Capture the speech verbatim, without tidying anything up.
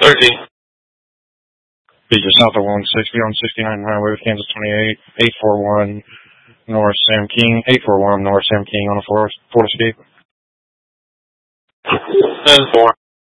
thirty. Be just south of one sixty on sixty-nine Highway with Kansas twenty-eight, eight four one North Sam King, eight four one North Sam King on a Florida Escape. ten four.